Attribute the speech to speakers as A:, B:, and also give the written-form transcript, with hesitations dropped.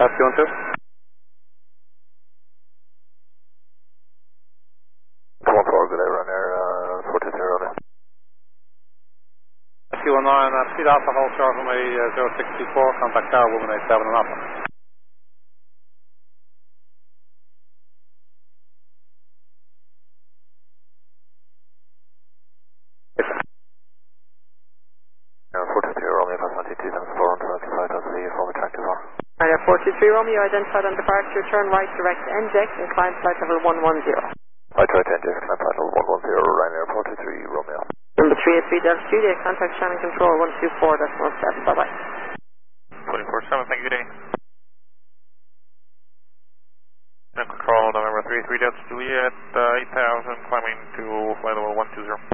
A: 212.
B: Come on forward, good day, run there, 420 Romeo.
A: SQ19, speed Alpha, hold short from a 064, contact tower, woman 87 and Alpha.
B: Yeah, 420 Romeo, approximately 274 on 25, that's the former tractor bar.
C: Ryanair 423 Romeo, identified on departure, turn right, direct NJEX and climb flight level 110.
B: Right, direct NJEX, climb flight level 110, Ryanair 423 Romeo.
C: Number 383 Delta Juliet, contact Shannon Control 124.17, bye-bye.
D: 24-7, thank you, good day. Shannon Control, November 383 Delta Juliet, 8000, climbing to flight level 120.